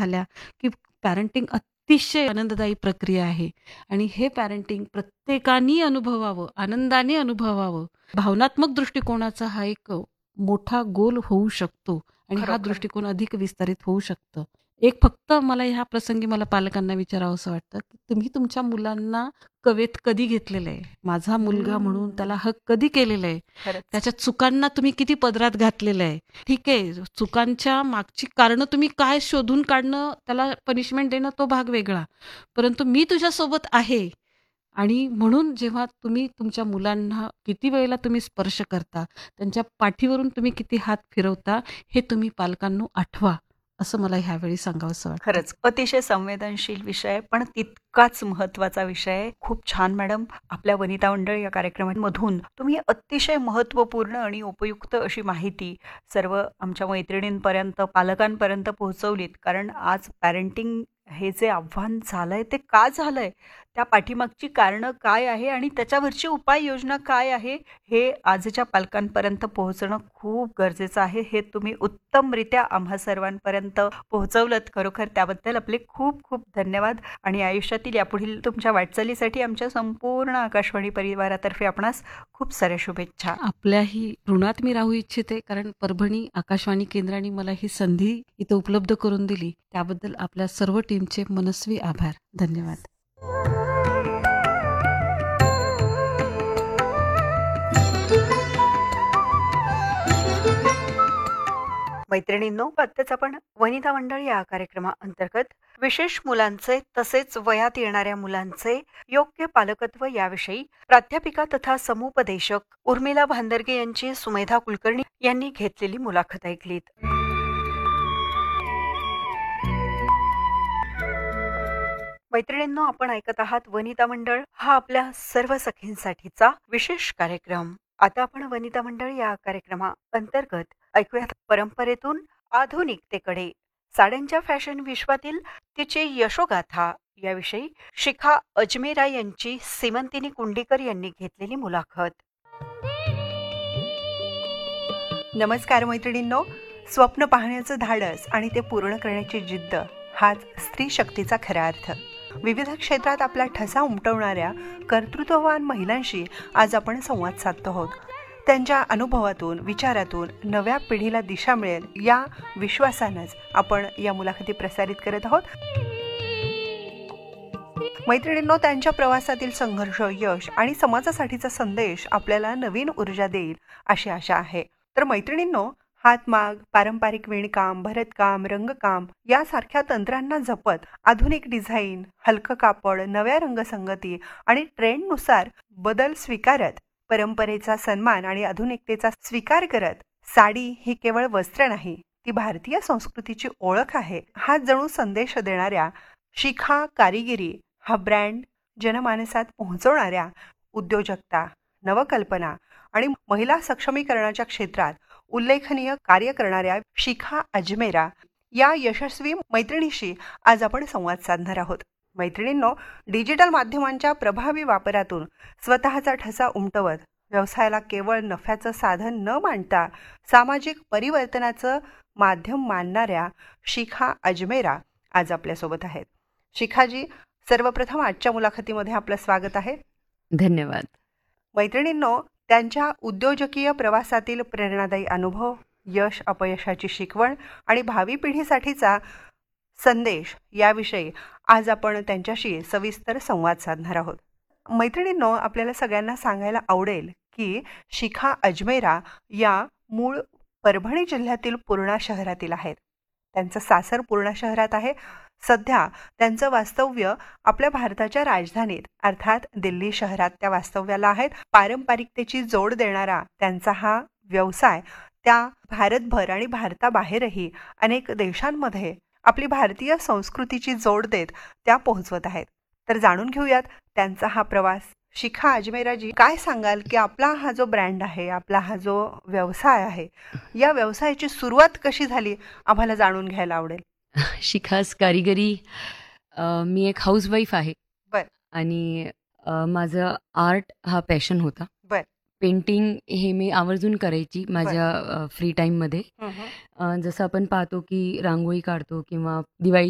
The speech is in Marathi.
झाल्या, की पॅरेंटिंग अतिशय आनंददायी प्रक्रिया आहे आणि हे पॅरेंटिंग प्रत्येकाने अनुभवावं, आनंदाने अनुभवावं. भावनात्मक दृष्टिकोनाचा हा एक मोठा गोल होऊ शकतो आणि हा खरोखर. दृष्टिकोन अधिक विस्तारित होऊ शकतं. एक फक्त मला ह्या प्रसंगी मला पालकांना विचारावसं वाटतं, की तुम्ही तुमच्या मुलांना कवेत कधी घेतलेलं आहे? माझा मुलगा म्हणून त्याला हक कधी केलेला आहे? खरंच. त्याच्या चुकांना तुम्ही किती पदरात घातलेलं आहे? ठीक आहे, चुकांच्या मागची कारणं तुम्ही काय शोधून काढणं, त्याला पनिशमेंट देणं तो भाग वेगळा. परंतु मी तुझ्यासोबत आहे आणि म्हणून जेव्हा तुम्ही तुमच्या मुलांना किती वेळेला तुम्ही स्पर्श करता, त्यांच्या पाठीवरून तुम्ही किती हात फिरवता, हे तुम्ही पालकांनो आठवा, असं मला ह्यावेळी सांगावसं वाटतं. खरंच अतिशय संवेदनशील विषय पण तितकाच महत्वाचा विषय आहे. खूप छान मॅडम. आपल्या वनिता मंडळ या कार्यक्रमामधून तुम्ही अतिशय महत्त्वपूर्ण आणि उपयुक्त अशी माहिती सर्व आमच्या मैत्रिणींपर्यंत, पालकांपर्यंत पोहोचवलीत. कारण आज पॅरेंटिंग हे जे आव्हान झालंय ते का झालंय, त्या पाठीमागची कारणं काय आहे आणि त्याच्यावरची उपाययोजना काय आहे, हे आजच्या पालकांपर्यंत पोहोचणं खूप गरजेचं आहे. हे तुम्ही उत्तमरित्या आम्हा सर्वांपर्यंत पोहोचवलंत. खरोखर त्याबद्दल आपले खूप खूप धन्यवाद आणि आयुष्यातील यापुढील तुमच्या वाटचालीसाठी आमच्या संपूर्ण आकाशवाणी परिवारातर्फे आपणास खूप साऱ्या शुभेच्छा. आपल्याही ऋणात मी राहू इच्छिते, कारण परभणी आकाशवाणी केंद्राने मला ही संधी इथं उपलब्ध करून दिली. त्याबद्दल आपल्या सर्व टीमचे मनस्वी आभार. धन्यवाद. मैत्रिणींनो, आत्ताच आपण वनिता मंडळ या कार्यक्रमाअंतर्गत विशेष मुलांचे तसेच वयात येणाऱ्या मुलांचे योग्य पालकत्व याविषयी प्राध्यापिका तथा समुपदेशक उर्मिला भांदरगे यांची सुमेधा कुलकर्णी यांनी घेतलेली मुलाखत ऐकलीत. मैत्रिणींनो, आपण ऐकत आहात वनिता मंडळ हा आपल्या सर्व सखींसाठीचा विशेष कार्यक्रम. आता आपण वनिता मंडळ या कार्यक्रमाअंतर्गत ऐकूयात परंपरेतून आधुनिकतेकडे साड्यांच्या फॅशन विश्वातील तिची यशोगाथा याविषयी शिखा अजमेरा यांची सीमंतिनी कुंडीकर यांनी घेतलेली मुलाखत. नमस्कार मैत्रिणींनो. स्वप्न पाहण्याचं धाडस आणि ते पूर्ण करण्याची जिद्द हाच स्त्री शक्तीचा खरा अर्थ. विविध क्षेत्रात आपला ठसा उमटवणाऱ्या कर्तृत्ववान महिलांशी आज आपण संवाद साधतो आहोत. त्यांच्या अनुभवातून, विचारातून नव्या पिढीला दिशा मिळेल या विश्वासानंच आपण या मुलाखती प्रसारित करत आहोत. मैत्रिणींनो, त्यांच्या प्रवासातील संघर्ष, यश आणि समाजासाठीचा संदेश आपल्याला नवीन ऊर्जा देईल अशी आशा आहे. तर मैत्रिणींनो, हातमाग, पारंपरिक विणकाम, भरतकाम, रंगकाम यासारख्या तंत्रांना जपत आधुनिक डिझाईन, हलकं कापड, नव्या रंगसंगती आणि ट्रेंडनुसार बदल स्वीकारत, परंपरेचा सन्मान आणि आधुनिकतेचा स्वीकार करत, साडी ही केवळ वस्त्र नाही, ती भारतीय संस्कृतीची ओळख आहे हा जणू संदेश देणाऱ्या शिखा कारिगिरी हा ब्रँड जनमानसात पोहोचवणाऱ्या उद्योजकता, नवकल्पना आणि महिला सक्षमीकरणाच्या क्षेत्रात उल्लेखनीय कार्य करणाऱ्या शिखा अजमेरा या यशस्वी मैत्रिणीशी आज आपण संवाद साधणार आहोत. मैत्रिणींनो, डिजिटल माध्यमांच्या प्रभावी वापरातून स्वतःचा ठसा उमटवत व्यवसायाला केवळ नफ्याचं साधन न मानता सामाजिक परिवर्तनाचं माध्यम मानणाऱ्या शिखा अजमेरा आज आपल्यासोबत आहेत. शिखाजी, सर्वप्रथम आजच्या मुलाखतीमध्ये आपलं स्वागत आहे. धन्यवाद. मैत्रिणींनो, त्यांच्या उद्योजकीय प्रवासातील प्रेरणादायी अनुभव, यश अपयशाची शिकवण आणि भावी पिढीसाठीचा संदेश याविषयी आज आपण त्यांच्याशी सविस्तर संवाद साधणार आहोत. मैत्रिणींनो, आपल्याला सगळ्यांना सांगायला आवडेल की शिखा अजमेरा या मूळ परभणी जिल्ह्यातील पूर्णा शहरातील आहेत. त्यांचं सासर पूर्णा शहरात आहे. सध्या त्यांचं वास्तव्य आपल्या भारताच्या राजधानीत अर्थात दिल्ली शहरात त्या वास्तव्याला आहेत. पारंपरिकतेची जोड देणारा त्यांचा हा व्यवसाय त्या भारतभर आणि भारताबाहेरही अनेक देशांमध्ये आपली भारतीय संस्कृतीची जोड देत त्या पोहोचवत आहेत. तर जाणून घेऊयात त्यांचा हा प्रवास. शिखा अजमेराजी, काय सांगाल की आपला हा जो ब्रँड आहे, आपला हा जो व्यवसाय आहे, या व्यवसायाची सुरुवात कशी झाली आम्हाला जाणून घ्यायला आवडेल. शिखास कारिगरी, मी एक हाऊसवाईफ आहे. बर. आणि माझं आर्ट हा पॅशन होता. बर. पेंटिंग हे मी आवर्जून करायची माझ्या फ्री टाईममध्ये. जसं आपण पाहतो की रांगोळी काढतो किंवा दिवाळी